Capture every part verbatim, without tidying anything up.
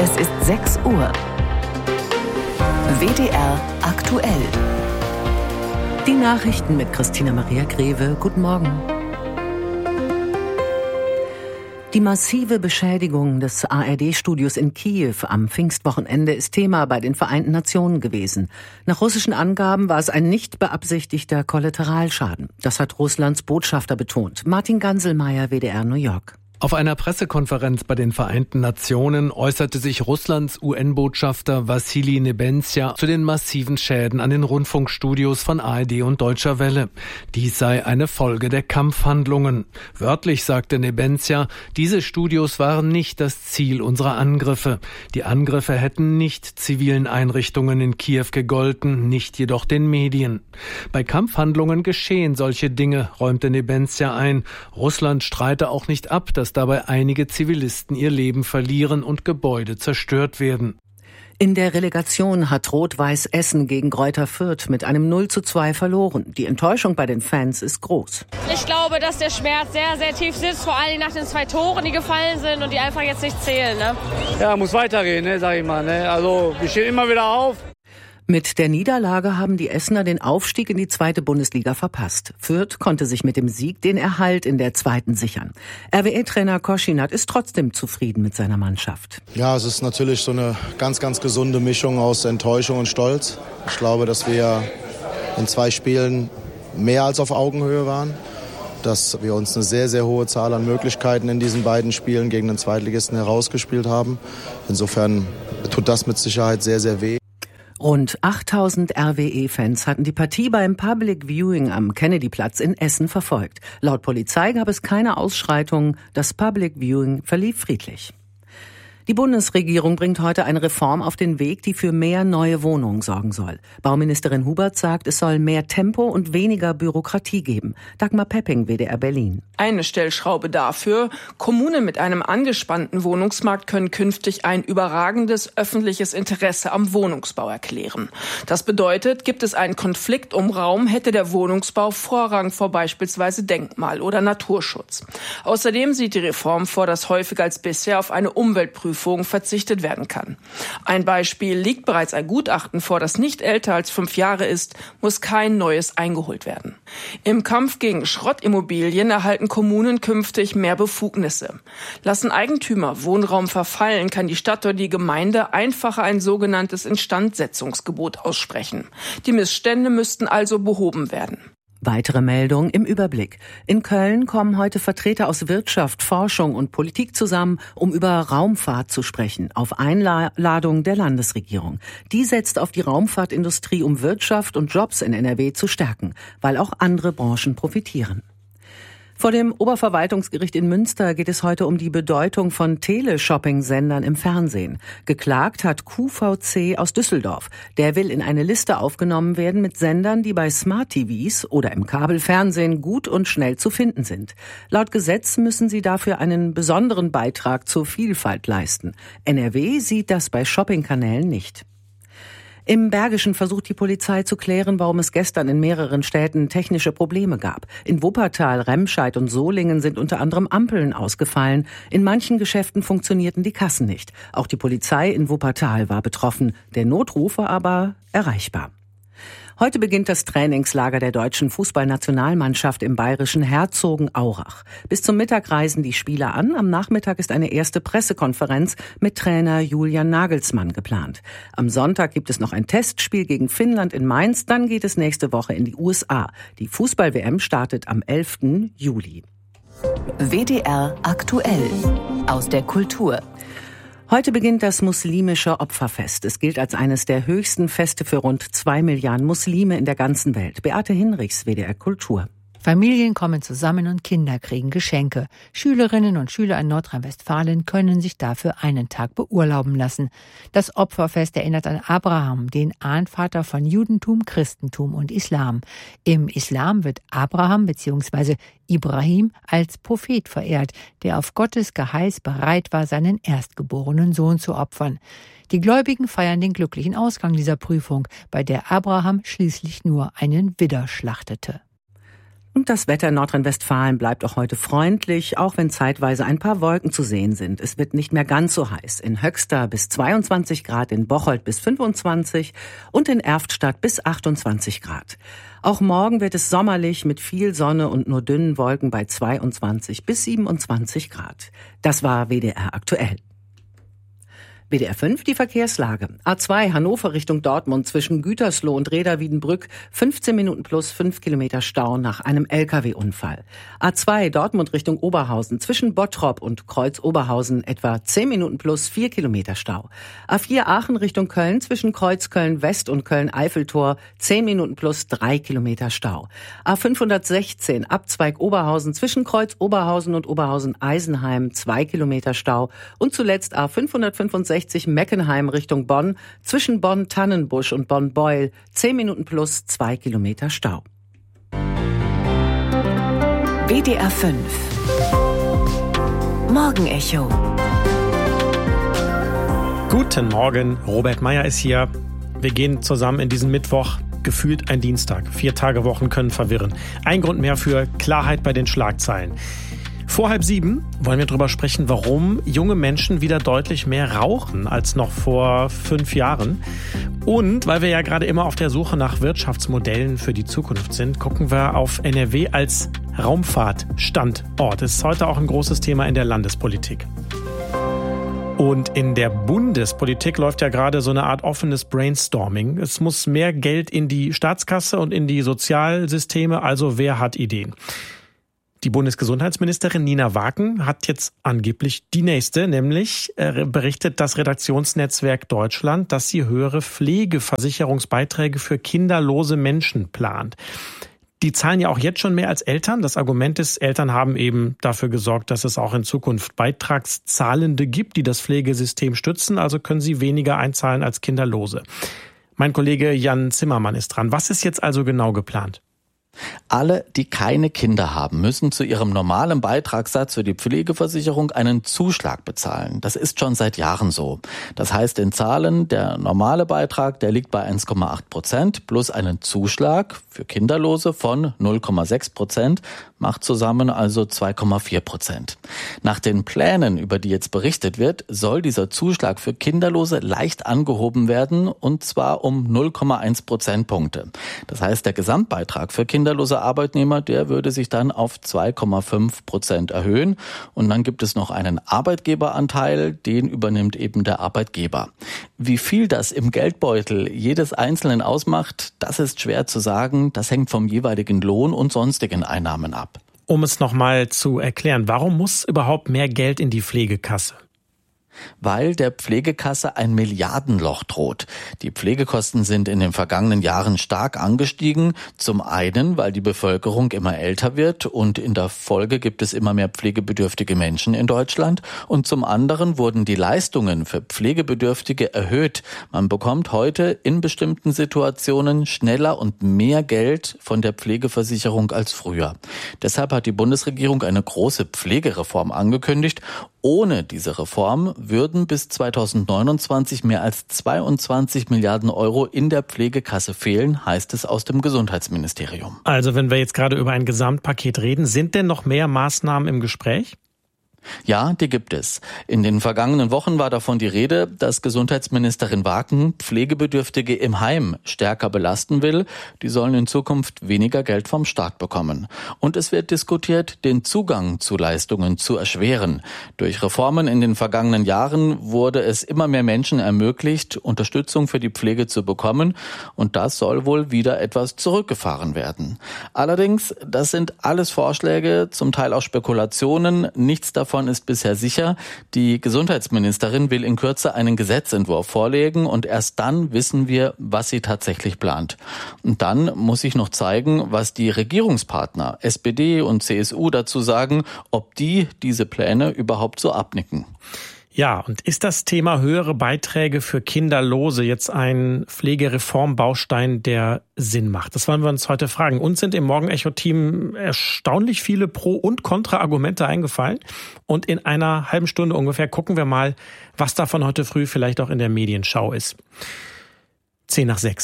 Es ist sechs Uhr. W D R aktuell. Die Nachrichten mit Christina Maria Greve. Guten Morgen. Die massive Beschädigung des A R D-Studios in Kiew am Pfingstwochenende ist Thema bei den Vereinten Nationen gewesen. Nach russischen Angaben war es ein nicht beabsichtigter Kollateralschaden. Das hat Russlands Botschafter betont. Martin Ganselmeier, W D R New York. Auf einer Pressekonferenz bei den Vereinten Nationen äußerte sich Russlands U N-Botschafter Wassili Nebenzia zu den massiven Schäden an den Rundfunkstudios von A R D und Deutscher Welle. Dies sei eine Folge der Kampfhandlungen. Wörtlich sagte Nebenzia, diese Studios waren nicht das Ziel unserer Angriffe. Die Angriffe hätten nicht zivilen Einrichtungen in Kiew gegolten, nicht jedoch den Medien. Bei Kampfhandlungen geschehen solche Dinge, räumte Nebenzia ein. Russland streite auch nicht ab, dass dabei einige Zivilisten ihr Leben verlieren und Gebäude zerstört werden. In der Relegation hat Rot-Weiß Essen gegen Greuther Fürth mit einem null zu zwei verloren. Die Enttäuschung bei den Fans ist groß. Ich glaube, dass der Schmerz sehr, sehr tief sitzt, vor allem nach den zwei Toren, die gefallen sind und die einfach jetzt nicht zählen. Ne? Ja, muss weitergehen, ne, sag ich mal. Ne? Also wir stehen immer wieder auf. Mit der Niederlage haben die Essener den Aufstieg in die zweite Bundesliga verpasst. Fürth konnte sich mit dem Sieg den Erhalt in der zweiten sichern. R W E-Trainer Koschinat ist trotzdem zufrieden mit seiner Mannschaft. Ja, es ist natürlich so eine ganz, ganz gesunde Mischung aus Enttäuschung und Stolz. Ich glaube, dass wir in zwei Spielen mehr als auf Augenhöhe waren. Dass wir uns eine sehr, sehr hohe Zahl an Möglichkeiten in diesen beiden Spielen gegen den Zweitligisten herausgespielt haben. Insofern tut das mit Sicherheit sehr, sehr weh. Rund achttausend R W E-Fans hatten die Partie beim Public Viewing am Kennedyplatz in Essen verfolgt. Laut Polizei gab es keine Ausschreitungen. Das Public Viewing verlief friedlich. Die Bundesregierung bringt heute eine Reform auf den Weg, die für mehr neue Wohnungen sorgen soll. Bauministerin Hubert sagt, es soll mehr Tempo und weniger Bürokratie geben. Dagmar Pepping, W D R Berlin. Eine Stellschraube dafür: Kommunen mit einem angespannten Wohnungsmarkt können künftig ein überragendes öffentliches Interesse am Wohnungsbau erklären. Das bedeutet, gibt es einen Konflikt um Raum, hätte der Wohnungsbau Vorrang vor beispielsweise Denkmal- oder Naturschutz. Außerdem sieht die Reform vor, dass häufiger als bisher auf eine Umweltprüfung verzichtet werden kann. Ein Beispiel: Liegt bereits ein Gutachten vor, das nicht älter als fünf Jahre ist, muss kein neues eingeholt werden. Im Kampf gegen Schrottimmobilien erhalten Kommunen künftig mehr Befugnisse. Lassen Eigentümer Wohnraum verfallen, kann die Stadt oder die Gemeinde einfacher ein sogenanntes Instandsetzungsgebot aussprechen. Die Missstände müssten also behoben werden. Weitere Meldungen im Überblick. In Köln kommen heute Vertreter aus Wirtschaft, Forschung und Politik zusammen, um über Raumfahrt zu sprechen, auf Einladung der Landesregierung. Die setzt auf die Raumfahrtindustrie, um Wirtschaft und Jobs in N R W zu stärken, weil auch andere Branchen profitieren. Vor dem Oberverwaltungsgericht in Münster geht es heute um die Bedeutung von Teleshopping-Sendern im Fernsehen. Geklagt hat Q V C aus Düsseldorf. Der will in eine Liste aufgenommen werden mit Sendern, die bei Smart-T Vs oder im Kabelfernsehen gut und schnell zu finden sind. Laut Gesetz müssen sie dafür einen besonderen Beitrag zur Vielfalt leisten. N R W sieht das bei Shoppingkanälen nicht. Im Bergischen versucht die Polizei zu klären, warum es gestern in mehreren Städten technische Probleme gab. In Wuppertal, Remscheid und Solingen sind unter anderem Ampeln ausgefallen. In manchen Geschäften funktionierten die Kassen nicht. Auch die Polizei in Wuppertal war betroffen. Der Notruf war aber erreichbar. Heute beginnt das Trainingslager der deutschen Fußballnationalmannschaft im bayerischen Herzogenaurach. Bis zum Mittag reisen die Spieler an. Am Nachmittag ist eine erste Pressekonferenz mit Trainer Julian Nagelsmann geplant. Am Sonntag gibt es noch ein Testspiel gegen Finnland in Mainz. Dann geht es nächste Woche in die U S A. Die Fußball-W M startet am elften Juli. W D R aktuell aus der Kultur. Heute beginnt das muslimische Opferfest. Es gilt als eines der höchsten Feste für rund zwei Milliarden Muslime in der ganzen Welt. Beate Hinrichs, W D R Kultur. Familien kommen zusammen und Kinder kriegen Geschenke. Schülerinnen und Schüler in Nordrhein-Westfalen können sich dafür einen Tag beurlauben lassen. Das Opferfest erinnert an Abraham, den Ahnvater von Judentum, Christentum und Islam. Im Islam wird Abraham bzw. Ibrahim als Prophet verehrt, der auf Gottes Geheiß bereit war, seinen erstgeborenen Sohn zu opfern. Die Gläubigen feiern den glücklichen Ausgang dieser Prüfung, bei der Abraham schließlich nur einen Widder schlachtete. Und das Wetter in Nordrhein-Westfalen bleibt auch heute freundlich, auch wenn zeitweise ein paar Wolken zu sehen sind. Es wird nicht mehr ganz so heiß. In Höxter bis zweiundzwanzig Grad, in Bocholt bis fünfundzwanzig und in Erftstadt bis achtundzwanzig Grad. Auch morgen wird es sommerlich mit viel Sonne und nur dünnen Wolken bei zweiundzwanzig bis siebenundzwanzig Grad. Das war W D R aktuell. W D R fünf, die Verkehrslage. A zwei Hannover Richtung Dortmund zwischen Gütersloh und Reda-Wiedenbrück, fünfzehn Minuten plus fünf Kilometer Stau nach einem L K W-Unfall. A zwei Dortmund Richtung Oberhausen zwischen Bottrop und Kreuz-Oberhausen etwa zehn Minuten plus vier Kilometer Stau. A vier Aachen Richtung Köln zwischen Kreuzköln-West und Köln-Eiffeltor, zehn Minuten plus drei Kilometer Stau. A fünfhundertsechzehn Abzweig Oberhausen zwischen Kreuz-Oberhausen und Oberhausen-Eisenheim, zwei Kilometer Stau. Und zuletzt A fünfhundertfünfundsechzig Meckenheim Richtung Bonn, zwischen Bonn-Tannenbusch und Bonn-Beul, zehn Minuten plus zwei Kilometer Stau. W D R fünf Morgenecho. Guten Morgen, Robert Meyer ist hier. Wir gehen zusammen in diesen Mittwoch, gefühlt ein Dienstag. Vier Tage Wochen können verwirren. Ein Grund mehr für Klarheit bei den Schlagzeilen. Vor halb sieben wollen wir darüber sprechen, warum junge Menschen wieder deutlich mehr rauchen als noch vor fünf Jahren. Und weil wir ja gerade immer auf der Suche nach Wirtschaftsmodellen für die Zukunft sind, gucken wir auf N R W als Raumfahrtstandort. Das ist heute auch ein großes Thema in der Landespolitik. Und in der Bundespolitik läuft ja gerade so eine Art offenes Brainstorming. Es muss mehr Geld in die Staatskasse und in die Sozialsysteme, also wer hat Ideen? Die Bundesgesundheitsministerin Nina Waken hat jetzt angeblich die nächste, nämlich äh, berichtet das Redaktionsnetzwerk Deutschland, dass sie höhere Pflegeversicherungsbeiträge für kinderlose Menschen plant. Die zahlen ja auch jetzt schon mehr als Eltern. Das Argument ist, Eltern haben eben dafür gesorgt, dass es auch in Zukunft Beitragszahlende gibt, die das Pflegesystem stützen. Also können sie weniger einzahlen als Kinderlose. Mein Kollege Jan Zimmermann ist dran. Was ist jetzt also genau geplant? Alle, die keine Kinder haben, müssen zu ihrem normalen Beitragssatz für die Pflegeversicherung einen Zuschlag bezahlen. Das ist schon seit Jahren so. Das heißt in Zahlen, der normale Beitrag, der liegt bei eins Komma acht Prozent plus einen Zuschlag für Kinderlose von null Komma sechs Prozent, macht zusammen also zwei Komma vier Prozent. Nach den Plänen, über die jetzt berichtet wird, soll dieser Zuschlag für Kinderlose leicht angehoben werden, und zwar um null Komma eins Prozentpunkte. Das heißt, der Gesamtbeitrag für Kinderlose Kinderlose Arbeitnehmer, der würde sich dann auf zwei Komma fünf Prozent erhöhen. Und dann gibt es noch einen Arbeitgeberanteil, den übernimmt eben der Arbeitgeber. Wie viel das im Geldbeutel jedes Einzelnen ausmacht, das ist schwer zu sagen. Das hängt vom jeweiligen Lohn und sonstigen Einnahmen ab. Um es nochmal zu erklären, warum muss überhaupt mehr Geld in die Pflegekasse? Weil der Pflegekasse ein Milliardenloch droht. Die Pflegekosten sind in den vergangenen Jahren stark angestiegen. Zum einen, weil die Bevölkerung immer älter wird und in der Folge gibt es immer mehr pflegebedürftige Menschen in Deutschland. Und zum anderen wurden die Leistungen für Pflegebedürftige erhöht. Man bekommt heute in bestimmten Situationen schneller und mehr Geld von der Pflegeversicherung als früher. Deshalb hat die Bundesregierung eine große Pflegereform angekündigt. Ohne diese Reform würden bis zweitausendneunundzwanzig mehr als zweiundzwanzig Milliarden Euro in der Pflegekasse fehlen, heißt es aus dem Gesundheitsministerium. Also wenn wir jetzt gerade über ein Gesamtpaket reden, sind denn noch mehr Maßnahmen im Gespräch? Ja, die gibt es. In den vergangenen Wochen war davon die Rede, dass Gesundheitsministerin Waken Pflegebedürftige im Heim stärker belasten will. Die sollen in Zukunft weniger Geld vom Staat bekommen. Und es wird diskutiert, den Zugang zu Leistungen zu erschweren. Durch Reformen in den vergangenen Jahren wurde es immer mehr Menschen ermöglicht, Unterstützung für die Pflege zu bekommen. Und das soll wohl wieder etwas zurückgefahren werden. Allerdings, das sind alles Vorschläge, zum Teil auch Spekulationen. Nichts davon ist bisher sicher. Die Gesundheitsministerin will in Kürze einen Gesetzentwurf vorlegen und erst dann wissen wir, was sie tatsächlich plant. Und dann muss sich noch zeigen, was die Regierungspartner S P D und C S U dazu sagen, ob die diese Pläne überhaupt so abnicken. Ja, und ist das Thema höhere Beiträge für Kinderlose jetzt ein Pflegereformbaustein, der Sinn macht? Das wollen wir uns heute fragen. Uns sind im Morgenecho-Team erstaunlich viele Pro- und Kontra-Argumente eingefallen. Und in einer halben Stunde ungefähr gucken wir mal, was davon heute früh vielleicht auch in der Medienschau ist. Zehn nach sechs.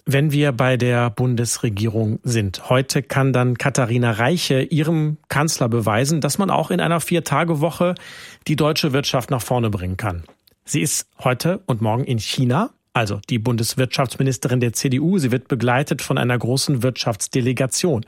Wenn wir bei der Bundesregierung sind, heute kann dann Katharina Reiche ihrem Kanzler beweisen, dass man auch in einer Vier-Tage-Woche die deutsche Wirtschaft nach vorne bringen kann. Sie ist heute und morgen in China, also die Bundeswirtschaftsministerin der C D U. Sie wird begleitet von einer großen Wirtschaftsdelegation.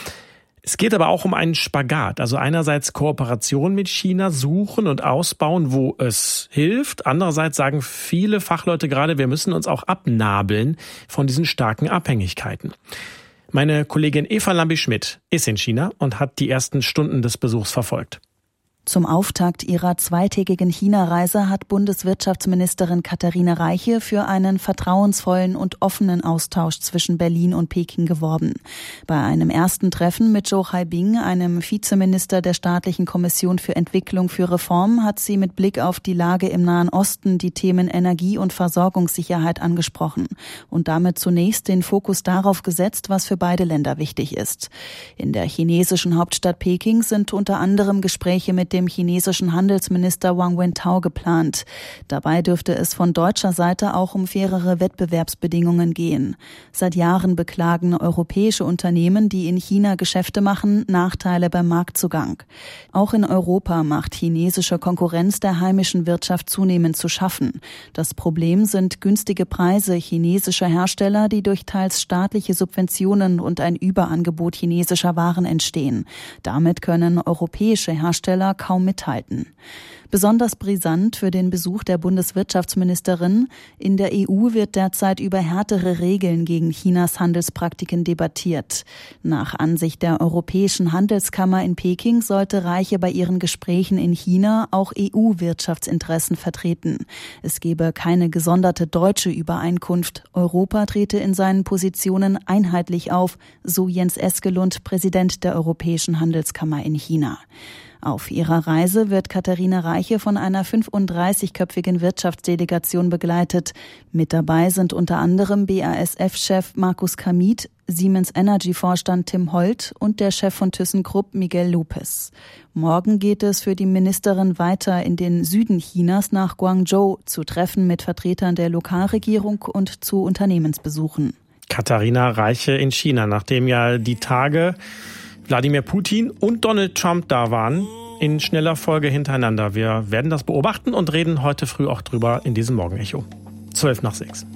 Es geht aber auch um einen Spagat, also einerseits Kooperation mit China suchen und ausbauen, wo es hilft. Andererseits sagen viele Fachleute gerade, wir müssen uns auch abnabeln von diesen starken Abhängigkeiten. Meine Kollegin Eva Lambi-Schmidt ist in China und hat die ersten Stunden des Besuchs verfolgt. Zum Auftakt ihrer zweitägigen China-Reise hat Bundeswirtschaftsministerin Katharina Reiche für einen vertrauensvollen und offenen Austausch zwischen Berlin und Peking geworben. Bei einem ersten Treffen mit Zhou Haibing, einem Vizeminister der Staatlichen Kommission für Entwicklung für Reform, hat sie mit Blick auf die Lage im Nahen Osten die Themen Energie- und Versorgungssicherheit angesprochen und damit zunächst den Fokus darauf gesetzt, was für beide Länder wichtig ist. In der chinesischen Hauptstadt Peking sind unter anderem Gespräche mit dem chinesischen Handelsminister Wang Wentao geplant. Dabei dürfte es von deutscher Seite auch um fairere Wettbewerbsbedingungen gehen. Seit Jahren beklagen europäische Unternehmen, die in China Geschäfte machen, Nachteile beim Marktzugang. Auch in Europa macht chinesische Konkurrenz der heimischen Wirtschaft zunehmend zu schaffen. Das Problem sind günstige Preise chinesischer Hersteller, die durch teils staatliche Subventionen und ein Überangebot chinesischer Waren entstehen. Damit können europäische Hersteller kaum mithalten. Besonders brisant für den Besuch der Bundeswirtschaftsministerin: In der E U wird derzeit über härtere Regeln gegen Chinas Handelspraktiken debattiert. Nach Ansicht der Europäischen Handelskammer in Peking sollte Reiche bei ihren Gesprächen in China auch E U-Wirtschaftsinteressen vertreten. Es gebe keine gesonderte deutsche Übereinkunft. Europa trete in seinen Positionen einheitlich auf, so Jens Eskelund, Präsident der Europäischen Handelskammer in China. Auf ihrer Reise wird Katharina Reiche von einer fünfunddreißigköpfigen Wirtschaftsdelegation begleitet. Mit dabei sind unter anderem B A S F-Chef Markus Kamit, Siemens Energy-Vorstand Tim Holt und der Chef von ThyssenKrupp Miguel Lopez. Morgen geht es für die Ministerin weiter in den Süden Chinas nach Guangzhou zu Treffen mit Vertretern der Lokalregierung und zu Unternehmensbesuchen. Katharina Reiche in China, nachdem ja die Tage Wladimir Putin und Donald Trump da waren, in schneller Folge hintereinander. Wir werden das beobachten und reden heute früh auch drüber in diesem Morgenecho. Zwölf nach sechs.